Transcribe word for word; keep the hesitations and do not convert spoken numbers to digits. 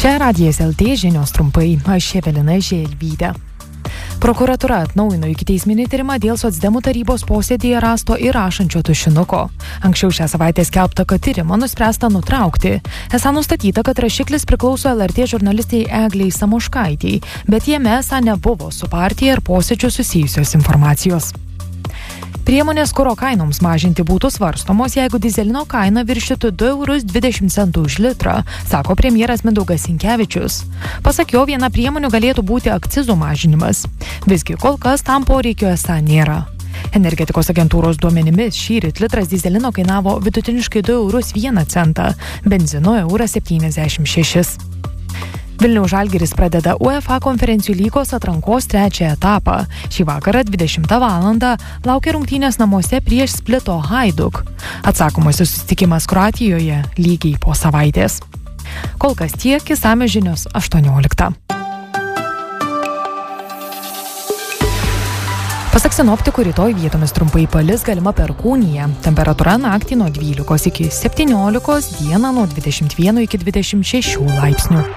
Čia Radijas L T žinios trumpai, aš Evelina Želvytė. Prokuratūra atnaujino ikiteisminį tyrimą dėl socdemų tarybos posėdėje rasto įrašančio tušinuko. Anksčiau šią savaitę skelbta, kad tyrimą nuspręsta nutraukti. Esą nustatyta, kad rašiklis priklauso L R T žurnalistei Eglei Samoškaitei, bet jame esą nebuvo su partija ir posėdžiu susijusios informacijos. Priemonės kuro kainoms mažinti būtų svarstomos, jeigu dyzelino kaina viršytų du eurus dvidešimt centų už litrą, sako premjeras Mindaugas Sinkevičius. Pasak jo, viena priemonių galėtų būti akcizų mažinimas. Visgi kol kas tam poreikio esą nėra. Energetikos agentūros duomenimis šįryt litras dyzelino kainavo vidutiniškai du eurus vieną centą, benzino eurą septyniasdešimt šešis. Vilniaus Žalgiris pradeda UEFA konferencijų lygos atrankos trečią etapą. Šį vakarą dvidešimtą valandą laukia rungtynės namuose prieš Splito Hajduk. Atsakomasis susitikimas Kroatijoje lygiai po savaitės. Kol kas tiek, išsamios žinios aštuonioliktą. Pasak sinoptikų, rytoj vietomis trumpai palis, galima perkūnija. Temperatūra naktį nuo dvylikos iki septyniolikos, dieną nuo dvidešimt vieno iki dvidešimt šešių laipsnių.